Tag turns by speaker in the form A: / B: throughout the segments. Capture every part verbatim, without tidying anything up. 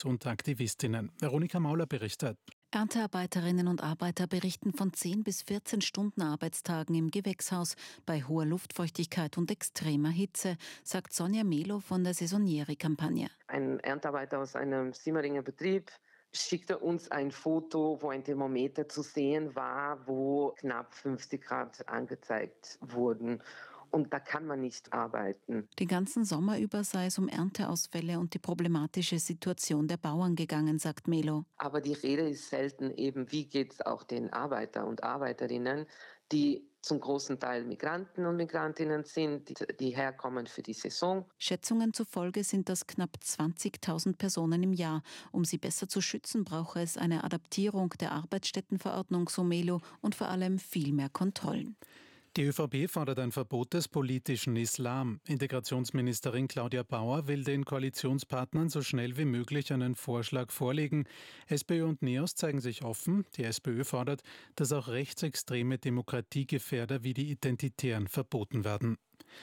A: und Aktivistinnen. Veronika Mauler berichtet.
B: Erntearbeiterinnen und Arbeiter berichten von zehn bis vierzehn Stunden Arbeitstagen im Gewächshaus bei hoher Luftfeuchtigkeit und extremer Hitze, sagt Sonja Melo von der Saisonieri-Kampagne.
C: Ein Erntearbeiter aus einem Simmeringer Betrieb schickte uns ein Foto, wo ein Thermometer zu sehen war, wo knapp fünfzig Grad angezeigt wurden. Und da kann man nicht arbeiten.
B: Den ganzen Sommer über sei es um Ernteausfälle und die problematische Situation der Bauern gegangen, sagt Melo.
C: Aber die Rede ist selten eben, wie geht es auch den Arbeiter und Arbeiterinnen, die zum großen Teil Migranten und Migrantinnen sind, die, die herkommen für die Saison.
B: Schätzungen zufolge sind das knapp zwanzigtausend Personen im Jahr. Um sie besser zu schützen, brauche es eine Adaptierung der Arbeitsstättenverordnung, so Melo, und vor allem viel mehr Kontrollen.
A: Die ÖVP fordert ein Verbot des politischen Islam. Integrationsministerin Claudia Bauer will den Koalitionspartnern so schnell wie möglich einen Vorschlag vorlegen. SPÖ und NEOS zeigen sich offen. Die SPÖ fordert, dass auch rechtsextreme Demokratiegefährder wie die Identitären verboten werden.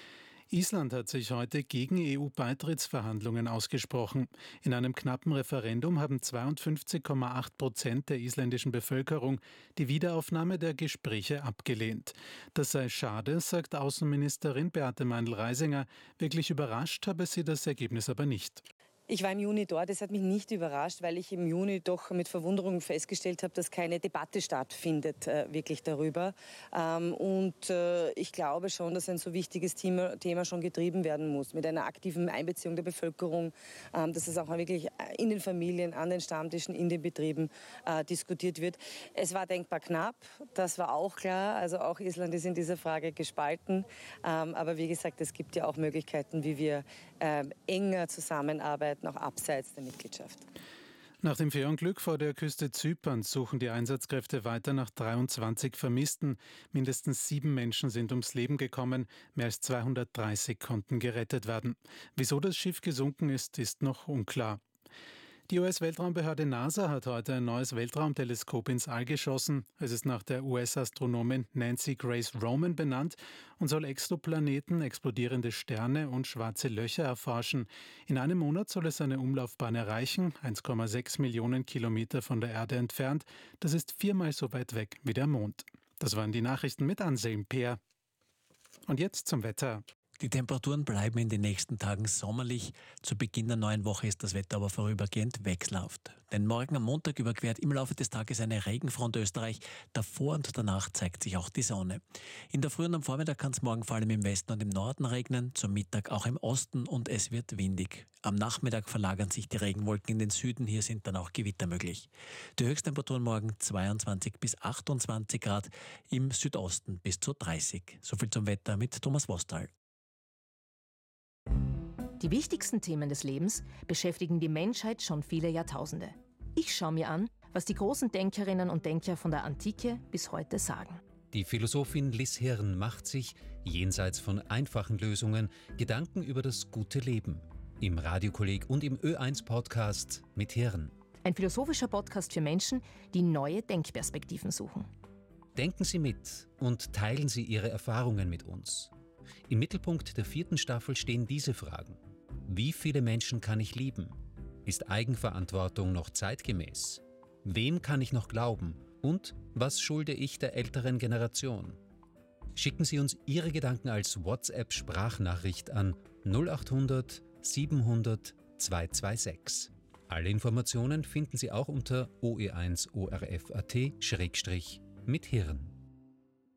A: Island hat sich heute gegen E U-Beitrittsverhandlungen ausgesprochen. In einem knappen Referendum haben zweiundfünfzig Komma acht Prozent der isländischen Bevölkerung die Wiederaufnahme der Gespräche abgelehnt. Das sei schade, sagt Außenministerin Beate Meindl-Reisinger. Wirklich überrascht habe sie das Ergebnis aber nicht.
D: Ich war im Juni dort, es hat mich nicht überrascht, weil ich im Juni doch mit Verwunderung festgestellt habe, dass keine Debatte stattfindet äh, wirklich darüber. Ähm, und äh, ich glaube schon, dass ein so wichtiges Thema, Thema schon getrieben werden muss, mit einer aktiven Einbeziehung der Bevölkerung, ähm, dass es auch wirklich in den Familien, an den Stammtischen, in den Betrieben äh, diskutiert wird. Es war denkbar knapp, das war auch klar, also auch Island ist in dieser Frage gespalten. Ähm, aber wie gesagt, es gibt ja auch Möglichkeiten, wie wir äh, enger zusammenarbeiten, auch abseits der Mitgliedschaft.
A: Nach dem Fährunglück vor der Küste Zyperns suchen die Einsatzkräfte weiter nach dreiundzwanzig Vermissten. Mindestens sieben Menschen sind ums Leben gekommen, mehr als zweihundertdreißig konnten gerettet werden. Wieso das Schiff gesunken ist, ist noch unklar. Die U S-Weltraumbehörde NASA hat heute ein neues Weltraumteleskop ins All geschossen. Es ist nach der U S-Astronomin Nancy Grace Roman benannt und soll Exoplaneten, explodierende Sterne und schwarze Löcher erforschen. In einem Monat soll es seine Umlaufbahn erreichen, eins Komma sechs Millionen Kilometer von der Erde entfernt. Das ist viermal so weit weg wie der Mond. Das waren die Nachrichten mit Anselm Peer. Und jetzt zum Wetter.
E: Die Temperaturen bleiben in den nächsten Tagen sommerlich. Zu Beginn der neuen Woche ist das Wetter aber vorübergehend wechselhaft. Denn morgen am Montag überquert im Laufe des Tages eine Regenfront Österreich. Davor und danach zeigt sich auch die Sonne. In der Früh und am Vormittag kann es morgen vor allem im Westen und im Norden regnen, zum Mittag auch im Osten und es wird windig. Am Nachmittag verlagern sich die Regenwolken in den Süden, hier sind dann auch Gewitter möglich. Die Höchsttemperaturen morgen zweiundzwanzig bis achtundzwanzig Grad, im Südosten bis zu dreißig. Soviel zum Wetter mit Thomas Wostal.
F: Die wichtigsten Themen des Lebens beschäftigen die Menschheit schon viele Jahrtausende. Ich schaue mir an, was die großen Denkerinnen und Denker von der Antike bis heute sagen.
G: Die Philosophin Liz Hirn macht sich, jenseits von einfachen Lösungen, Gedanken über das gute Leben. Im Radiokolleg und im Ö eins Podcast mit Hirn.
F: Ein philosophischer Podcast für Menschen, die neue Denkperspektiven suchen.
G: Denken Sie mit und teilen Sie Ihre Erfahrungen mit uns. Im Mittelpunkt der vierten Staffel stehen diese Fragen. Wie viele Menschen kann ich lieben? Ist Eigenverantwortung noch zeitgemäß? Wem kann ich noch glauben? Und was schulde ich der älteren Generation? Schicken Sie uns Ihre Gedanken als WhatsApp-Sprachnachricht an null acht hundert siebenhundert zweihundertsechsundzwanzig. Alle Informationen finden Sie auch unter o e eins o r f punkt a t schrägstrich mit Hirn.